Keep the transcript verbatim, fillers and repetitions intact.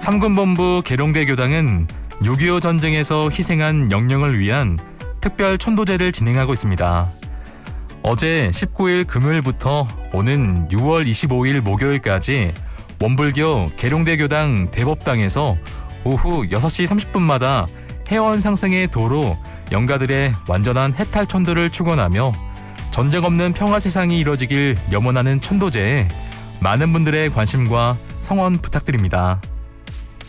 삼군본부 계룡대 교당은 육이오 전쟁에서 희생한 영령을 위한 특별 천도제를 진행하고 있습니다. 어제 십구일 금요일부터 오는 유월 이십오일 목요일까지 원불교 계룡대 교당 대법당에서 오후 여섯시 삼십분마다 해원 상승의 도로 영가들의 완전한 해탈 천도를 축원하며 전쟁 없는 평화 세상이 이뤄지길 염원하는 천도제에 많은 분들의 관심과 성원 부탁드립니다.